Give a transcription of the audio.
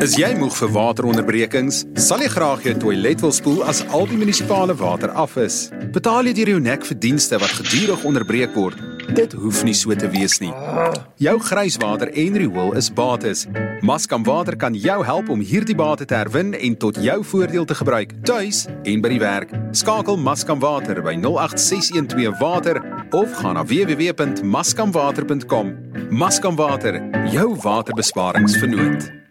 Is jy moeg vir wateronderbrekings? Sal jy graag jou toilet wil spoel as al die munisipale water af is? Betaal jy deur jou nek vir dienste wat gedurig onderbreek word? Dit hoef nie so te wees nie. Jou grijswater en riool is bates. Mascam Water kan jou help om hierdie bate te herwin en tot jou voordeel te gebruik, tuis en by die werk. Skakel Mascam Water by 08612 Water of gaan na www.mascamwater.com. Mascam Water, jou waterbesparingsvernoot.